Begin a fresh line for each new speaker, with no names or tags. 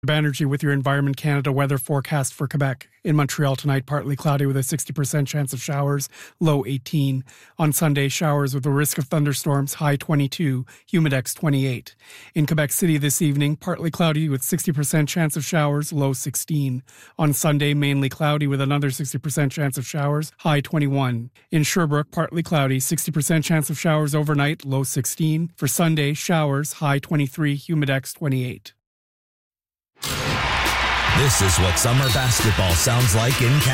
Banerjee with your Environment Canada weather forecast for Quebec. In Montreal tonight, partly cloudy with a 60% chance of showers, low 18. On Sunday, showers with a risk of thunderstorms, high 22, humidex 28. In Quebec City this evening, partly cloudy with 60% chance of showers, low 16. On Sunday, mainly cloudy with another 60% chance of showers, high 21. In Sherbrooke, partly cloudy, 60% chance of showers overnight, low 16. For Sunday, showers, high 23, humidex 28.
This is what summer basketball sounds like in Canada.